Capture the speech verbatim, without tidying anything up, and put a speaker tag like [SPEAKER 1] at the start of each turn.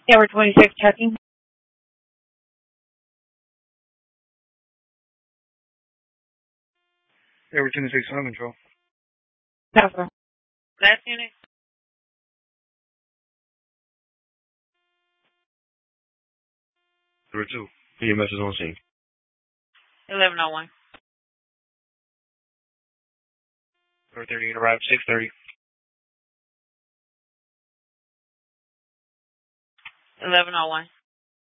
[SPEAKER 1] Tower twenty-six checking.
[SPEAKER 2] Tower twenty-six, on control.
[SPEAKER 1] Tower. Last unit.
[SPEAKER 2] Number two, E M S is on scene.
[SPEAKER 1] eleven oh one.
[SPEAKER 2] Number thirty, arrived six thirty.
[SPEAKER 1] eleven oh one.